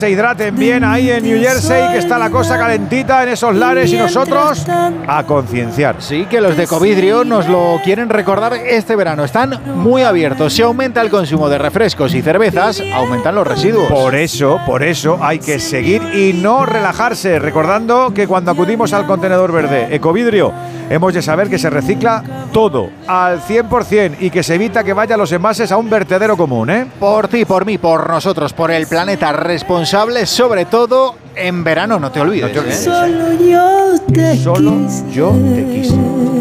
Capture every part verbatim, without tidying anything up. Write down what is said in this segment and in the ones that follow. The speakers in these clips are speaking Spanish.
Se hidraten bien ahí en New Jersey, que está la cosa calentita en esos lares, y nosotros a concienciar. Sí, que los de Ecovidrio nos lo quieren recordar este verano. Están muy abiertos. Si aumenta el consumo de refrescos y cervezas, aumentan los residuos. Por eso, por eso hay que seguir y no relajarse. Recordando que cuando acudimos al contenedor verde Ecovidrio, hemos de saber que se recicla todo al cien por cien y que se evita que vayan los envases a un vertedero común, ¿eh? Por ti, por mí, por nosotros, por el planeta, responsable, sobre todo en verano, no te olvides. No te olvides, ¿eh? Solo yo te Solo quise. yo te quise.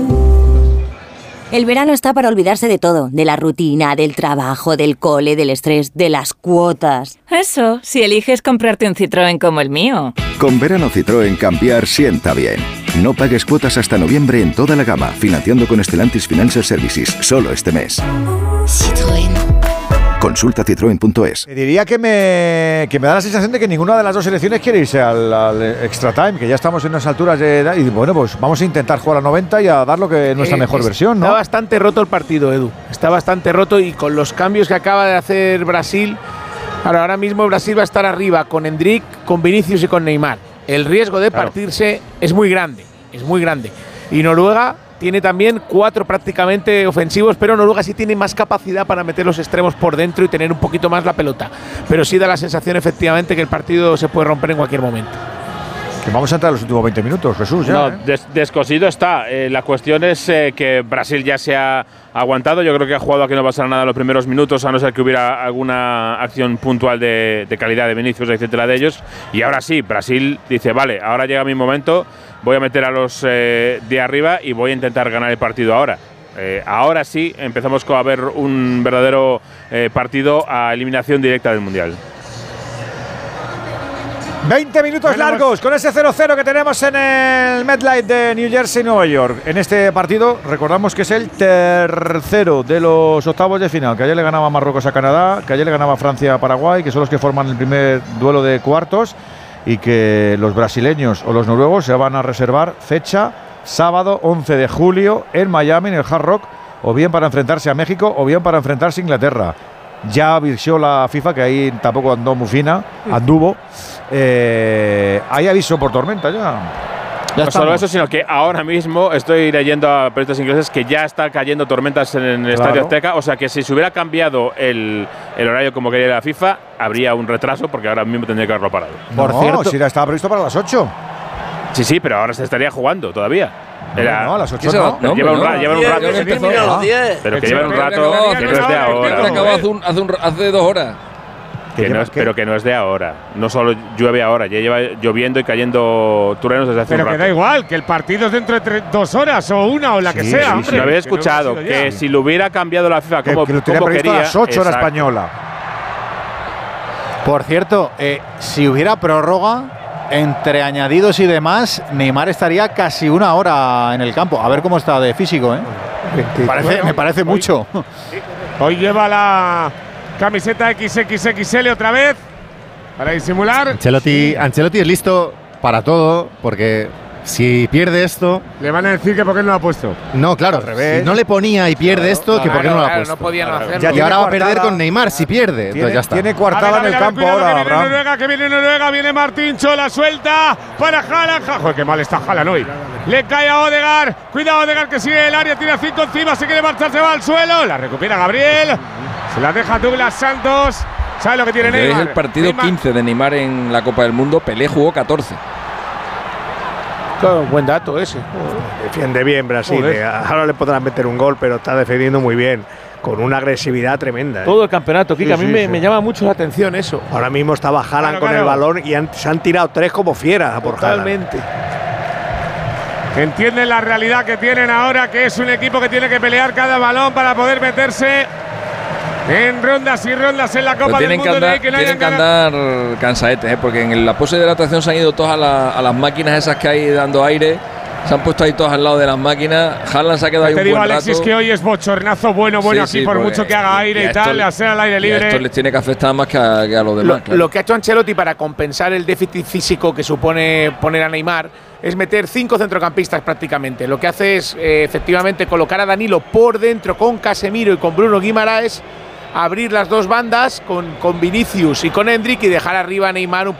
El verano está para olvidarse de todo, de la rutina, del trabajo, del cole, del estrés, de las cuotas. Eso, si eliges comprarte un Citroën como el mío. Con verano Citroën cambiar sienta bien. No pagues cuotas hasta noviembre en toda la gama, financiando con Stellantis Financial Services, solo este mes. Citroën. Consulta citroen punto es. Te diría que me, que me da la sensación de que ninguna de las dos selecciones quiere irse al, al extra time, que ya estamos en unas alturas de edad y bueno, pues vamos a intentar jugar a noventa y a dar lo que es nuestra eh, mejor versión, ¿no? Está bastante roto el partido, Edu. Está bastante roto y con los cambios que acaba de hacer Brasil, ahora, ahora mismo Brasil va a estar arriba con Endrick, con Vinicius y con Neymar. El riesgo de claro. partirse es muy grande, es muy grande. Y Noruega tiene también cuatro prácticamente ofensivos, pero Noruega sí tiene más capacidad para meter los extremos por dentro y tener un poquito más la pelota. Pero sí da la sensación efectivamente que el partido se puede romper en cualquier momento. Que vamos a entrar en los últimos veinte minutos, Jesús. Ya, no, ¿eh? des descosido está. Eh, la cuestión es eh, que Brasil ya se ha aguantado. Yo creo que ha jugado a que no pasara nada en los primeros minutos, a no ser que hubiera alguna acción puntual de, de calidad de Vinicius, etcétera, de ellos. Y ahora sí, Brasil dice, vale, ahora llega mi momento, voy a meter a los eh, de arriba y voy a intentar ganar el partido ahora. Eh, ahora sí empezamos a ver un verdadero eh, partido a eliminación directa del Mundial. veinte minutos bueno, largos con ese cero cero que tenemos en el MetLife de New Jersey, Nueva York. En este partido recordamos que es el tercero de los octavos de final, que ayer le ganaba Marruecos a Canadá, que ayer le ganaba Francia a Paraguay, que son los que forman el primer duelo de cuartos, y que los brasileños o los noruegos se van a reservar fecha sábado once de julio en Miami, en el Hard Rock, o bien para enfrentarse a México o bien para enfrentarse a Inglaterra. Ya avisó la FIFA que ahí tampoco andó muy fina, anduvo. Eh, hay aviso por tormenta ya. Ya no solo eso, sino que ahora mismo estoy leyendo a periodistas ingleses que ya está cayendo tormentas en el claro. Estadio Azteca. O sea que si se hubiera cambiado el, el horario como quería la FIFA, habría un retraso porque ahora mismo tendría que haberlo parado. Por no, cierto, si ya estaba previsto para las ocho. Sí, sí, pero ahora se estaría jugando todavía. Era, no, a las ocho no. no. Lleva un rato. Lleva un rato. Pero que lleva un rato que no es de ahora. Hace, un, hace, un, hace dos horas. Que no es, pero que no es de ahora. No solo llueve ahora, ya lleva lloviendo y cayendo truenos desde hace pero un rato. Pero que da igual, que el partido es dentro de tres, dos horas o una o la sí, que sea. Sí, hombre, sí. Lo había escuchado, que, no que si lo hubiera cambiado la FIFA como, que, que lo tenía como previsto quería. A las ocho horas española. Por cierto, eh, si hubiera prórroga, entre añadidos y demás, Neymar estaría casi una hora en el campo. A ver cómo está de físico, ¿eh? Me parece, bueno, me parece hoy, mucho. Hoy lleva la camiseta equis equis equis ele otra vez. Para disimular. Ancelotti, Ancelotti es listo para todo, porque si pierde esto… Le van a decir que por qué no lo ha puesto. No, claro, al revés. Si no le ponía y pierde claro, esto, claro, que por qué no lo ha claro, puesto. No podían claro. hacerlo. Y ahora va a perder con Neymar si pierde. Tiene, ya está. Tiene coartada en el campo cuidado, ahora, que viene Noruega, que viene Noruega, viene Martíncho, la suelta para Haaland. Joder, qué mal está Haaland hoy. Le cae a Odegaard. Cuidado, Odegaard que sigue el área, tira cinco encima, se quiere marchar, se va al suelo. La recupera Gabriel. Se la deja Douglas Santos. ¿Sabe lo que tiene Neymar? Es el partido Neymar. quince de Neymar en la Copa del Mundo. Pelé jugó catorce. Claro, buen dato ese. Defiende bien Brasil. Eh. Ahora le podrán meter un gol, pero está defendiendo muy bien. Con una agresividad tremenda. ¿eh? Todo el campeonato, Kika. Sí, a mí sí, me, sí. me llama mucho la atención eso. Ahora mismo estaba Haaland claro, con claro. el balón y han, se han tirado tres como fieras a por Totalmente. Haaland. Entienden la realidad que tienen ahora, que es un equipo que tiene que pelear cada balón para poder meterse en rondas y rondas en la Copa del Mundo. Que andar, de que no tienen que andar cansadetes, ¿eh? Porque en la pose de hidratación se han ido todas a, la, a las máquinas esas que hay dando aire. Se han puesto ahí todos al lado de las máquinas. Haaland se ha quedado ahí un buen rato. Te digo, Alexis, que hoy es bochornazo bueno, bueno sí, aquí, sí, por mucho que haga aire y, y tal, a ser al aire libre. Esto les tiene que afectar más que a, que a los demás. Lo, claro. lo que ha hecho Ancelotti para compensar el déficit físico que supone poner a Neymar es meter cinco centrocampistas prácticamente. Lo que hace es, eh, efectivamente, colocar a Danilo por dentro con Casemiro y con Bruno Guimaraes abrir las dos bandas con, con Vinicius y con Endrick y dejar arriba a Neymar